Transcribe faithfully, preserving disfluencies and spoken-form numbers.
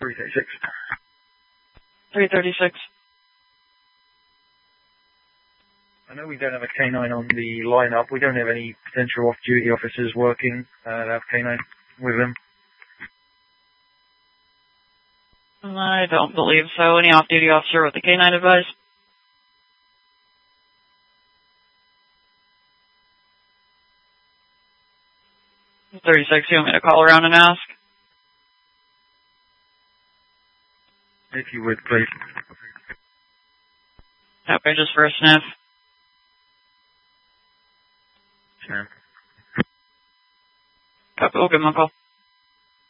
three thirty-six. three thirty-six. I know we don't have a K nine on the lineup. We don't have any potential off-duty officers working uh, that have K nine with them. I don't believe so. Any off-duty officer with the K nine advice? thirty-six, you want me to call around and ask? If you would, please. Okay, just for a sniff. Sure. Copy, we'll give him a call.